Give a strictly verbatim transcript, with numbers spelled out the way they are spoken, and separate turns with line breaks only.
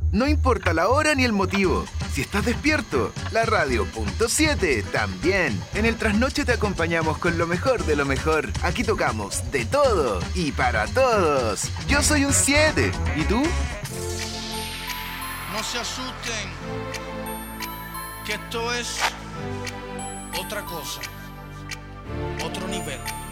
No importa la hora ni el motivo. Si estás despierto, la radio punto siete también. En el trasnoche te acompañamos con lo mejor de lo mejor. Aquí tocamos de todo y para todos. Yo soy un siete. ¿Y tú?
No se asusten, que esto es otra cosa, otro nivel.